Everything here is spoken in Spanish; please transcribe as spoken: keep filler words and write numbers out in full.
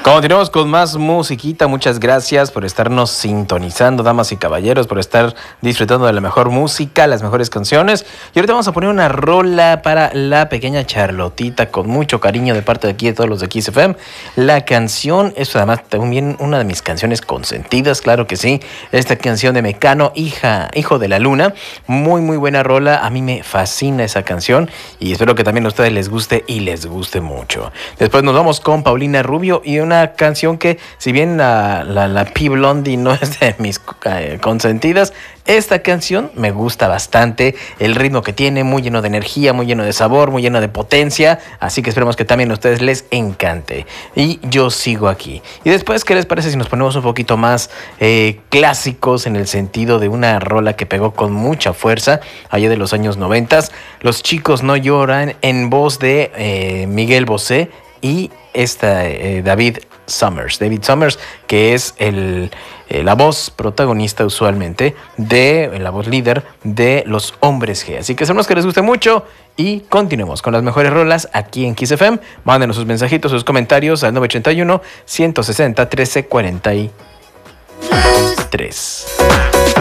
Continuamos con más musiquita. Muchas gracias por estarnos sintonizando, damas y caballeros, por estar disfrutando de la mejor música, las mejores canciones. Y ahorita vamos a poner una rola para la pequeña Charlotita con mucho cariño de parte de aquí de todos los de Kiss F M. La canción es además también una de mis canciones consentidas, claro que sí. Esta canción de Mecano, hija, hijo de la luna. Muy, muy buena rola. A mí me fascina esa canción y espero que también a ustedes les guste y les guste mucho. Después nos vamos con Paulina Rubio y una canción que, si bien la, la, la P. Blondie no es de mis eh, consentidas, esta canción me gusta bastante. El ritmo que tiene, muy lleno de energía, muy lleno de sabor, muy lleno de potencia. Así que esperemos que también a ustedes les encante. Y yo sigo aquí. Y después, ¿qué les parece si nos ponemos un poquito más eh, clásicos en el sentido de una rola que pegó con mucha fuerza allá de los años noventas? Los chicos no lloran, en voz de eh, Miguel Bosé y esta eh, David Summers. David Summers, que es el, eh, la voz protagonista usualmente de eh, la voz líder de Los Hombres G. Así que esperamos que les guste mucho y continuemos con las mejores rolas aquí en Kiss F M. Mándenos sus mensajitos, sus comentarios al nueve ocho uno, uno seis cero, uno tres cuatro tres.